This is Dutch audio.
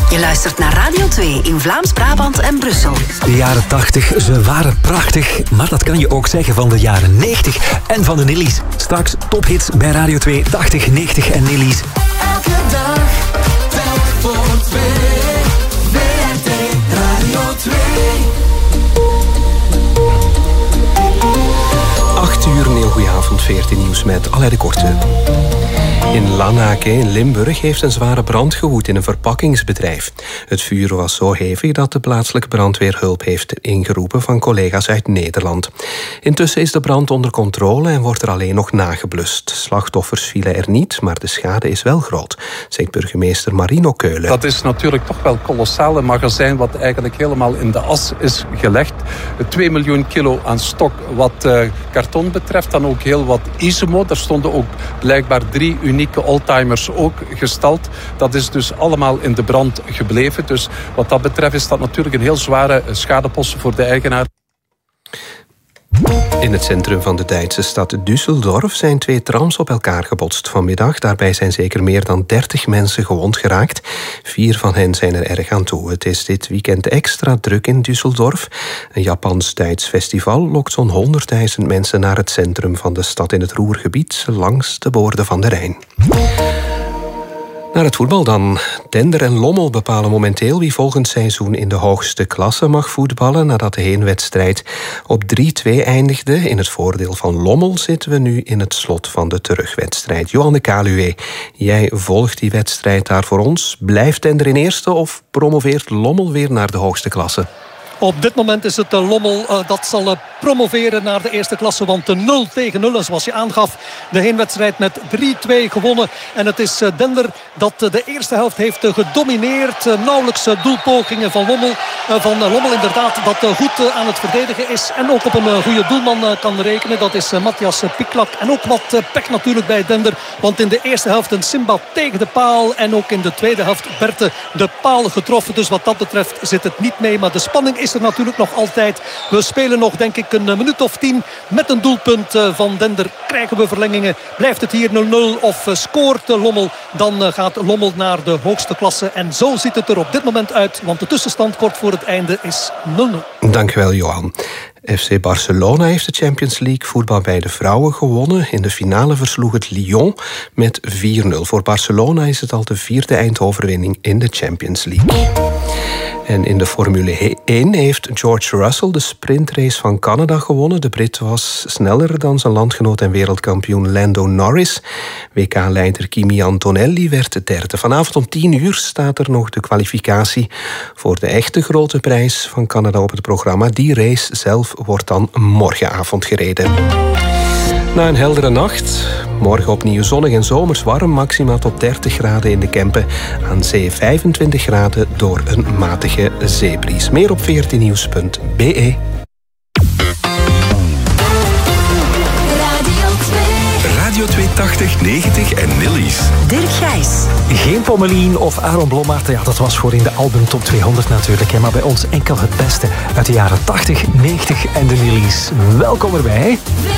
Je luistert naar Radio 2 in Vlaams-Brabant en Brussel. De jaren 80, ze waren prachtig, maar dat kan je ook zeggen van de jaren 90 en van de Nillies. Straks tophits bij Radio 2, 80, 90 en Nillies. Elke dag, telk voor twee. WRT Radio 2. 8 uur, een heel goeie avond, 14 nieuws met Alain de Korte. In Lanaken in Limburg heeft een zware brand gewoed in een verpakkingsbedrijf. Het vuur was zo hevig dat de plaatselijke brandweer hulp heeft ingeroepen van collega's uit Nederland. Intussen is de brand onder controle en wordt er alleen nog nageblust. Slachtoffers vielen er niet, maar de schade is wel groot, zegt burgemeester Marino Keulen. Dat is natuurlijk toch wel kolossaal. Een magazijn wat eigenlijk helemaal in de as is gelegd. 2 miljoen kilo aan stok wat karton betreft. Dan ook heel wat Isimo. Er stonden ook blijkbaar 3 unieke oldtimers ook gestald. Dat is dus allemaal in de brand gebleven. Dus wat dat betreft is dat natuurlijk een heel zware schadepost voor de eigenaar. In het centrum van de Duitse stad Düsseldorf zijn 2 trams op elkaar gebotst vanmiddag. Daarbij zijn zeker meer dan 30 mensen gewond geraakt. 4 van hen zijn er erg aan toe. Het is dit weekend extra druk in Düsseldorf. Een Japans-Duits festival lokt zo'n 100.000 mensen naar het centrum van de stad in het Ruhrgebied, langs de boorden van de Rijn. Naar het voetbal dan. Dender en Lommel bepalen momenteel wie volgend seizoen in de hoogste klasse mag voetballen. Nadat de heenwedstrijd op 3-2 eindigde. In het voordeel van Lommel zitten we nu in het slot van de terugwedstrijd. Johan de Kaluwe, jij volgt die wedstrijd daar voor ons. Blijft Dender in eerste of promoveert Lommel weer naar de hoogste klasse? Op dit moment is het Lommel dat zal promoveren naar de eerste klasse. Want 0-0, en zoals je aangaf, de heenwedstrijd met 3-2 gewonnen. En het is Dender dat de eerste helft heeft gedomineerd. Nauwelijks doelpogingen van Lommel inderdaad, dat goed aan het verdedigen is. En ook op een goede doelman kan rekenen. Dat is Matthias Piklak. En ook wat pech natuurlijk bij Dender. Want in de eerste helft een Simba tegen de paal. En ook in de tweede helft Berthe de paal getroffen. Dus wat dat betreft zit het niet mee. Maar de spanning is er natuurlijk nog altijd. We spelen nog denk ik een minuut of 10 met een doelpunt van Dender. Krijgen we verlengingen? Blijft het hier 0-0 of scoort Lommel? Dan gaat Lommel naar de hoogste klasse. En zo ziet het er op dit moment uit. Want de tussenstand kort voor het einde is 0-0. Dankjewel, Johan. FC Barcelona heeft de Champions League voetbal bij de vrouwen gewonnen. In de finale versloeg het Lyon met 4-0. Voor Barcelona is het al de 4e eindoverwinning in de Champions League. En in de Formule 1 heeft George Russell de sprintrace van Canada gewonnen. De Brit was sneller dan zijn landgenoot en wereldkampioen Lando Norris. WK-leider Kimi Antonelli werd derde. Vanavond om 10 uur staat er nog de kwalificatie voor de echte grote prijs van Canada op het programma. Die race zelf wordt dan morgenavond gereden. Na een heldere nacht, morgen opnieuw zonnig en zomers warm, maxima tot 30 graden in de Kempen. Aan zee 25 graden door een matige zeebries. Meer op 14nieuws.be. Radio 280, 90 en Nillies. Dirk Gijs. Geen Pommelien of Aaron Blommaert, ja, dat was voor in de album Top 200 natuurlijk. Maar bij ons enkel het beste uit de jaren 80, 90 en de Nillies. Welkom erbij.